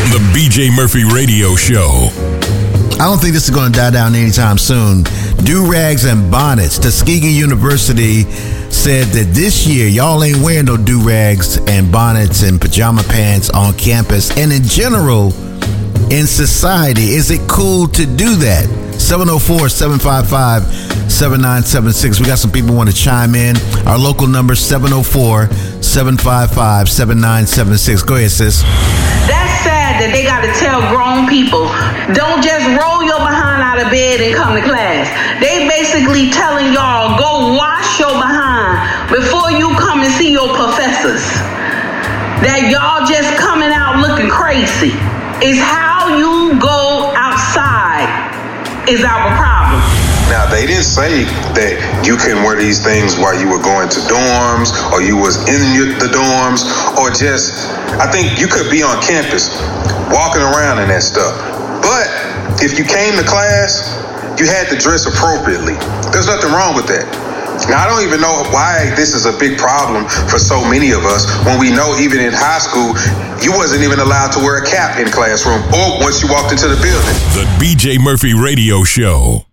on the BJ Murphy Radio Show. I don't think this is going to die down anytime soon. Do-rags and bonnets. Tuskegee University said that this year, y'all ain't wearing no do-rags and bonnets and pajama pants on campus. And in general, in society, is it cool to do that? 704-755-7976. We got some people who want to chime in. Our local number, 704-755-7976. Go ahead, sis. That's sad that they got to tell grown people, don't just roll your behind out of bed and come to class. They basically telling y'all, go wash your behind before you come and see your professors. That y'all just coming out looking crazy. It's how you go outside is our problem. Now, they didn't say that you couldn't wear these things while you were going to dorms or you was in the dorms or just, I think you could be on campus walking around in that stuff. But if you came to class, you had to dress appropriately. There's nothing wrong with that. Now, I don't even know why this is a big problem for so many of us when we know even in high school, you wasn't even allowed to wear a cap in classroom or once you walked into the building. The BJ Murphy Radio Show.